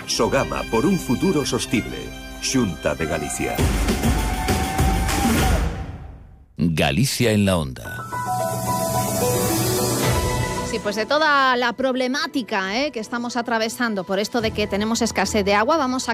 Sogama por un futuro sostible. Xunta de Galicia. Galicia en la onda. Sí, pues de toda la problemática que estamos atravesando por esto de que tenemos escasez de agua, vamos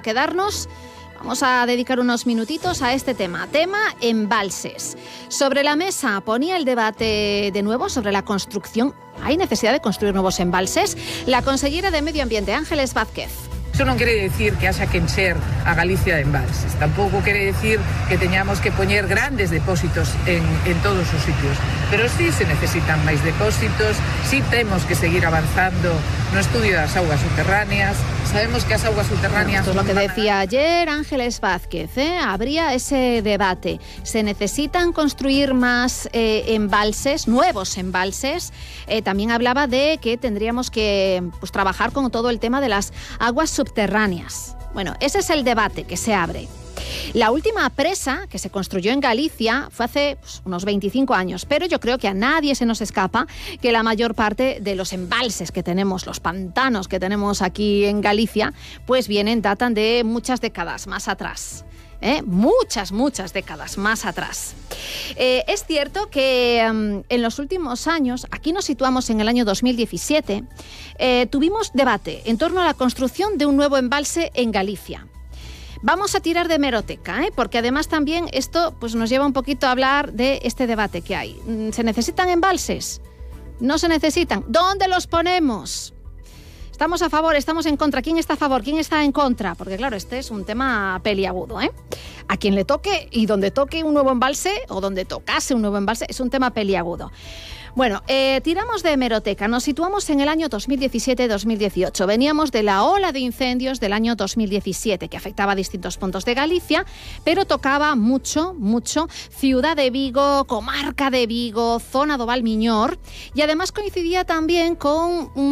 a dedicar unos minutitos a este tema embalses. Sobre la mesa ponía el debate de nuevo sobre la construcción. ¿Hay necesidad de construir nuevos embalses? La consellera de Medio Ambiente, Ángeles Vázquez. Eso non quere decir que haxa que encher a Galicia de embalses. Tampouco quere decir que teñamos que poñer grandes depósitos en todos os sitios. Pero sí se necesitan máis depósitos, sí temos que seguir avanzando no estudio das augas subterráneas. Sabemos que as augas subterráneas... Esto es lo que decía ayer Ángeles Vázquez. Habría ese debate. ¿Se necesitan construir más embalses, nuevos embalses? También hablaba de que tendríamos que trabajar con todo el tema de las aguas subterráneas. Bueno, ese es el debate que se abre. La última presa que se construyó en Galicia fue hace unos 25 años, pero yo creo que a nadie se nos escapa que la mayor parte de los embalses que tenemos, los pantanos que tenemos aquí en Galicia, pues datan de muchas décadas más atrás. Muchas décadas más atrás. Es cierto que en los últimos años, aquí nos situamos en el año 2017, tuvimos debate en torno a la construcción de un nuevo embalse en Galicia. Vamos a tirar de hemeroteca, porque además también esto nos lleva un poquito a hablar de este debate que hay. ¿Se necesitan embalses? ¿No se necesitan? ¿Dónde los ponemos? ¿Estamos a favor? ¿Estamos en contra? ¿Quién está a favor? ¿Quién está en contra? Porque claro, este es un tema peliagudo, A quien le toque y donde toque un nuevo embalse o donde tocase un nuevo embalse es un tema peliagudo. Bueno, tiramos de hemeroteca, nos situamos en el año 2017-2018. Veníamos de la ola de incendios del año 2017, que afectaba a distintos puntos de Galicia, pero tocaba mucho Ciudad de Vigo, comarca de Vigo, zona do Val Miñor, y además coincidía también con un